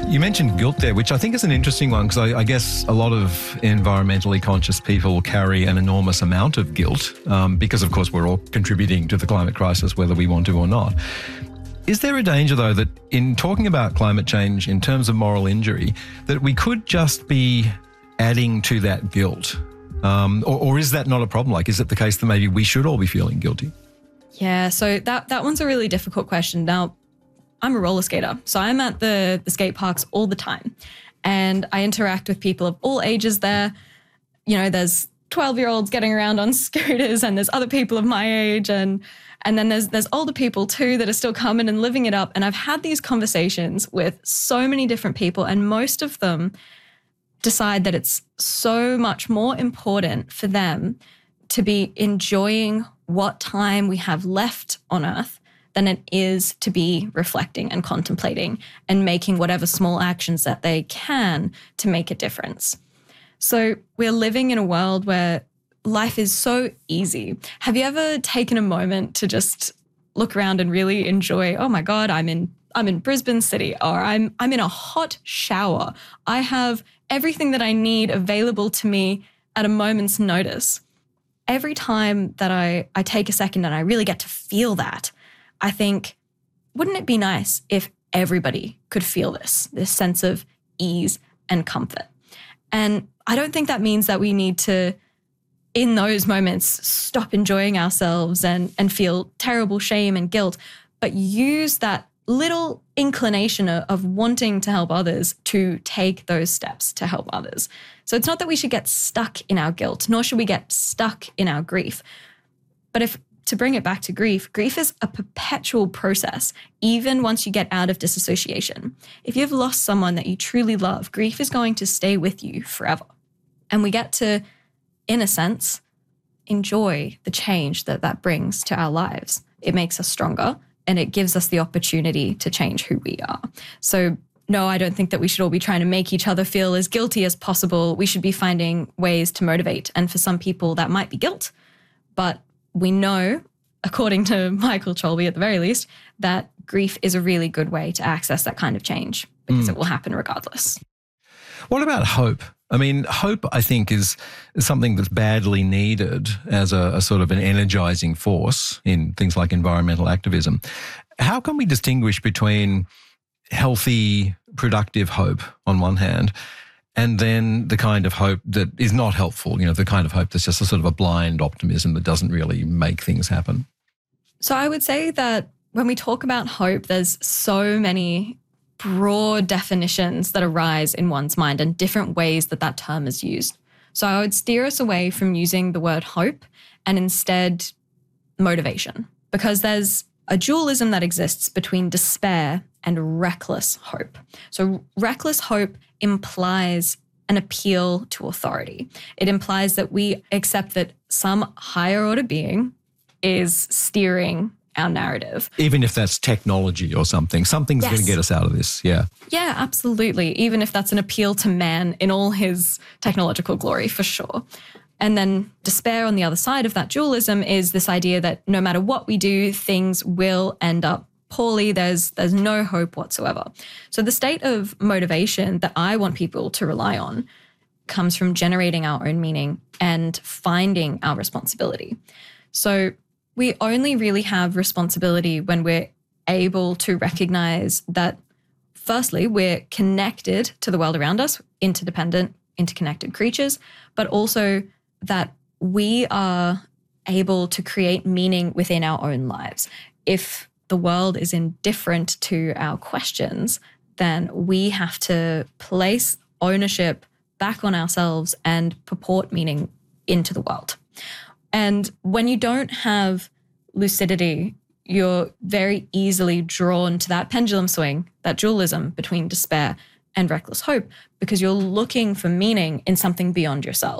You mentioned guilt there, which I think is an interesting one because I guess a lot of environmentally conscious people carry an enormous amount of guilt because, of course, we're all contributing to the climate crisis, whether we want to or not. Is there a danger, though, that in talking about climate change in terms of moral injury, that we could just be adding to that guilt? Or is that not a problem? Like, is it the case that maybe we should all be feeling guilty? Yeah, so that one's a really difficult question. Now, I'm a roller skater, so I'm at the skate parks all the time, and I interact with people of all ages there. You know, there's 12-year-olds getting around on scooters, and there's other people of my age, and then there's older people too that are still coming and living it up. And I've had these conversations with so many different people, and most of them decide that it's so much more important for them to be enjoying what time we have left on Earth than it is to be reflecting and contemplating and making whatever small actions that they can to make a difference. So we're living in a world where life is so easy. Have you ever taken a moment to just look around and really enjoy, oh my God, I'm in Brisbane City, or I'm in a hot shower. I have everything that I need available to me at a moment's notice. Every time that I take a second and I really get to feel that, I think, wouldn't it be nice if everybody could feel this sense of ease and comfort? And I don't think that means that we need to, in those moments, stop enjoying ourselves and feel terrible shame and guilt, but use that little inclination of wanting to help others to take those steps to help others. So it's not that we should get stuck in our guilt, nor should we get stuck in our grief. But to bring it back to grief is a perpetual process, even once you get out of disassociation. If you've lost someone that you truly love, grief is going to stay with you forever. And we get to, in a sense, enjoy the change that brings to our lives. It makes us stronger, and it gives us the opportunity to change who we are. So no, I don't think that we should all be trying to make each other feel as guilty as possible. We should be finding ways to motivate. And for some people, that might be guilt. But we know, according to Michael Cholby at the very least, that grief is a really good way to access that kind of change because it will happen regardless. What about hope? I mean, hope, I think, is something that's badly needed as a sort of an energizing force in things like environmental activism. How can we distinguish between healthy, productive hope on one hand and then the kind of hope that is not helpful, you know, the kind of hope that's just a sort of a blind optimism that doesn't really make things happen? So I would say that when we talk about hope, there's so many broad definitions that arise in one's mind and different ways that term is used. So I would steer us away from using the word hope and instead motivation, because there's a dualism that exists between despair and reckless hope. So reckless hope implies an appeal to authority. It implies that we accept that some higher order being is steering our narrative. Even if that's technology or something's going to get us out of this. Yeah. Yeah, absolutely. Even if that's an appeal to man in all his technological glory, for sure. And then despair on the other side of that dualism is this idea that no matter what we do, things will end up poorly. There's no hope whatsoever. So the state of motivation that I want people to rely on comes from generating our own meaning and finding our responsibility. So we only really have responsibility when we're able to recognize that, firstly, we're connected to the world around us, interdependent, interconnected creatures, but also that we are able to create meaning within our own lives. If the world is indifferent to our questions, then we have to place ownership back on ourselves and purport meaning into the world. And when you don't have lucidity, you're very easily drawn to that pendulum swing, that dualism between despair and reckless hope, because you're looking for meaning in something beyond yourself.